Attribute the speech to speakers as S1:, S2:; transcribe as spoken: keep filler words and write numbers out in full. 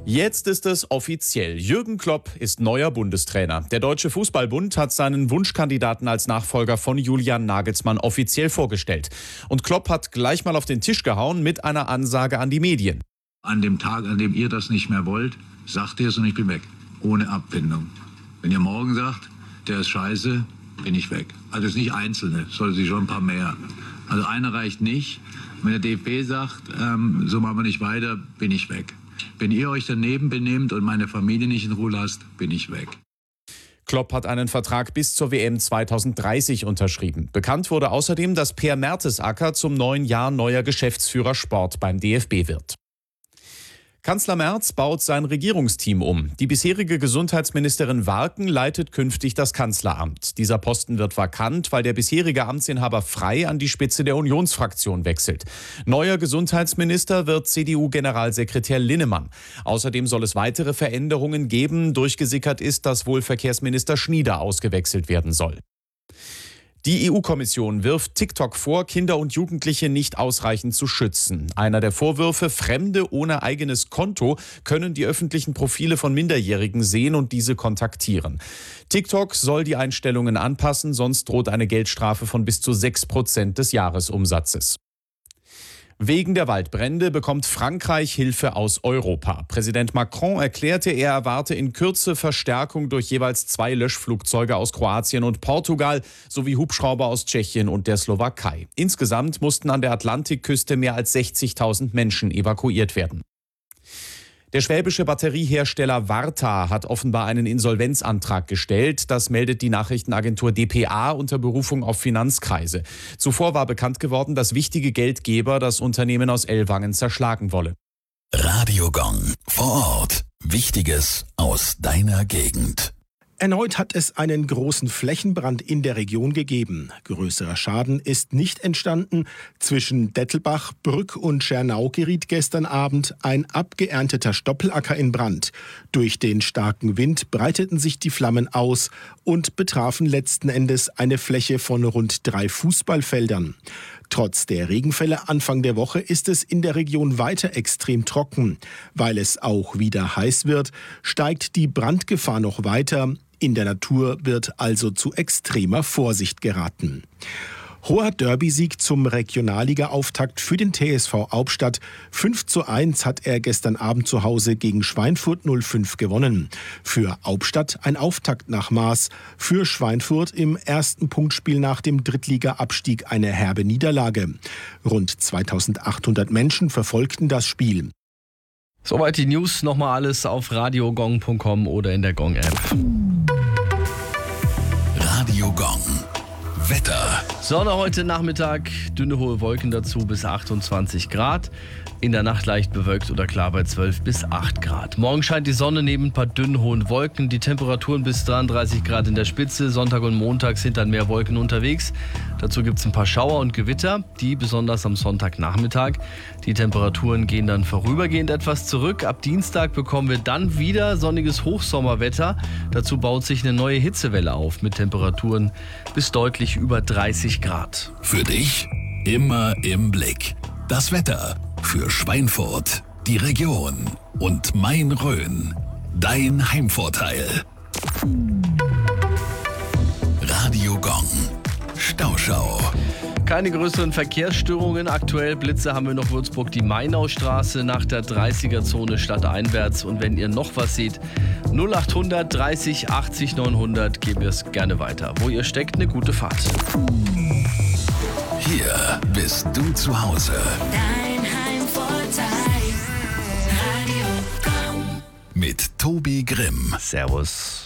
S1: Jetzt ist es offiziell. Jürgen Klopp ist neuer Bundestrainer. Der Deutsche Fußballbund hat seinen Wunschkandidaten als Nachfolger von Julian Nagelsmann offiziell vorgestellt. Und Klopp hat gleich mal auf den Tisch gehauen mit einer Ansage an die Medien.
S2: An dem Tag, an dem ihr das nicht mehr wollt, sagt ihr es und ich bin weg. Ohne Abfindung. Wenn ihr morgen sagt, der ist scheiße, bin ich weg. Also es ist nicht Einzelne, es sollte sich schon ein paar mehr. Also einer reicht nicht. Wenn der D F B sagt, ähm, so machen wir nicht weiter, bin ich weg. Wenn ihr euch daneben benehmt und meine Familie nicht in Ruhe lasst, bin ich weg.
S1: Klopp hat einen Vertrag bis zur W M zweitausenddreißig unterschrieben. Bekannt wurde außerdem, dass Per Mertesacker zum neuen Jahr neuer Geschäftsführer Sport beim D F B wird. Kanzler Merz baut sein Regierungsteam um. Die bisherige Gesundheitsministerin Warken leitet künftig das Kanzleramt. Dieser Posten wird vakant, weil der bisherige Amtsinhaber Frey an die Spitze der Unionsfraktion wechselt. Neuer Gesundheitsminister wird C D U-Generalsekretär Linnemann. Außerdem soll es weitere Veränderungen geben. Durchgesickert ist, dass wohl Verkehrsminister Schnieder ausgewechselt werden soll. Die E U-Kommission wirft TikTok vor, Kinder und Jugendliche nicht ausreichend zu schützen. Einer der Vorwürfe: Fremde ohne eigenes Konto können die öffentlichen Profile von Minderjährigen sehen und diese kontaktieren. TikTok soll die Einstellungen anpassen, sonst droht eine Geldstrafe von bis zu sechs Prozent des Jahresumsatzes. Wegen der Waldbrände bekommt Frankreich Hilfe aus Europa. Präsident Macron erklärte, er erwarte in Kürze Verstärkung durch jeweils zwei Löschflugzeuge aus Kroatien und Portugal sowie Hubschrauber aus Tschechien und der Slowakei. Insgesamt mussten an der Atlantikküste mehr als sechzigtausend Menschen evakuiert werden. Der schwäbische Batteriehersteller Varta hat offenbar einen Insolvenzantrag gestellt. Das meldet die Nachrichtenagentur D P A unter Berufung auf Finanzkreise. Zuvor war bekannt geworden, dass wichtige Geldgeber das Unternehmen aus Ellwangen zerschlagen wolle.
S3: Radio Gong vor Ort. Wichtiges aus deiner Gegend.
S4: Erneut hat es einen großen Flächenbrand in der Region gegeben. Größerer Schaden ist nicht entstanden. Zwischen Dettelbach, Brück und Schernau geriet gestern Abend ein abgeernteter Stoppelacker in Brand. Durch den starken Wind breiteten sich die Flammen aus und betrafen letzten Endes eine Fläche von rund drei Fußballfeldern. Trotz der Regenfälle Anfang der Woche ist es in der Region weiter extrem trocken. Weil es auch wieder heiß wird, steigt die Brandgefahr noch weiter. In der Natur wird also zu extremer Vorsicht geraten. Hoher Derby-Sieg zum Regionalliga-Auftakt für den T S V Hauptstadt. fünf zu eins hat er gestern Abend zu Hause gegen Schweinfurt null fünf gewonnen. Für Hauptstadt ein Auftakt nach Maß. Für Schweinfurt im ersten Punktspiel nach dem Drittliga-Abstieg eine herbe Niederlage. Rund zweitausendachthundert Menschen verfolgten das Spiel.
S5: Soweit die News. Nochmal alles auf radiogong punkt com oder in der Gong-App.
S3: Radio Gong. Wetter.
S5: Sonne heute Nachmittag, dünne hohe Wolken dazu bis achtundzwanzig Grad. In der Nacht leicht bewölkt oder klar bei zwölf bis acht Grad. Morgen scheint die Sonne neben ein paar dünnen hohen Wolken. Die Temperaturen bis dreiunddreißig Grad in der Spitze. Sonntag und Montag sind dann mehr Wolken unterwegs. Dazu gibt es ein paar Schauer und Gewitter, die besonders am Sonntagnachmittag. Die Temperaturen gehen dann vorübergehend etwas zurück. Ab Dienstag bekommen wir dann wieder sonniges Hochsommerwetter. Dazu baut sich eine neue Hitzewelle auf mit Temperaturen bis deutlich über dreißig Grad.
S3: Für dich immer im Blick. Das Wetter für Schweinfurt, die Region und Main-Rhön. Dein Heimvorteil. Radio Gong. Stauschau.
S5: Keine größeren Verkehrsstörungen. Aktuell Blitze haben wir noch Würzburg die Mainaustraße nach der dreißiger-Zone stadteinwärts. Und wenn ihr noch was seht, null achthundert dreißig achtzig neunhundert geben wir es gerne weiter. Wo ihr steckt, eine gute Fahrt.
S3: Hier bist du zu Hause.
S6: Dein Heimvorteil. Radio Gong.
S3: Mit Tobi Grimm.
S5: Servus.